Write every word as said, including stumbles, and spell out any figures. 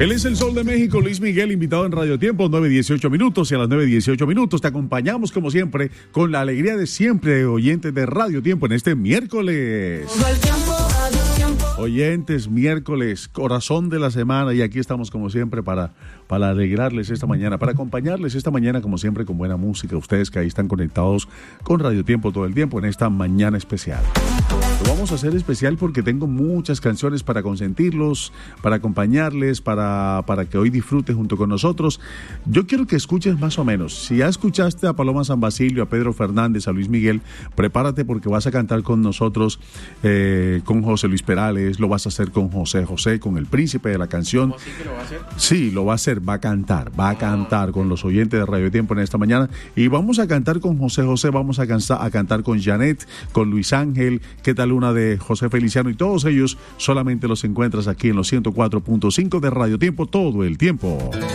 Él es el Sol de México, Luis Miguel, invitado en Radio Tiempo, nueve dieciocho minutos, y a las nueve dieciocho minutos te acompañamos como siempre con la alegría de siempre, oyentes de Radio Tiempo en este miércoles. Oyentes, miércoles, corazón de la semana, y aquí estamos como siempre para, para alegrarles esta mañana, para acompañarles esta mañana como siempre con buena música, ustedes que ahí están conectados con Radio Tiempo todo el tiempo en esta mañana especial. Lo vamos a hacer especial porque tengo muchas canciones para consentirlos, para acompañarles, para, para que hoy disfruten junto con nosotros. Yo quiero que escuches más o menos. Si ya escuchaste a Paloma San Basilio, a Pedro Fernández, a Luis Miguel, prepárate porque vas a cantar con nosotros, eh, con José Luis Perales, lo vas a hacer con José José, con el príncipe de la canción. ¿Cómo así que lo va a hacer? Sí, lo va a hacer, va a cantar, va a cantar con los oyentes de Radio Tiempo en esta mañana. Y vamos a cantar con José José, vamos a, cansa, a cantar con Janet, con Luis Ángel, ¿qué tal una de José Feliciano? Y todos ellos solamente los encuentras aquí en los ciento cuatro punto cinco de Radio Tiempo todo el tiempo.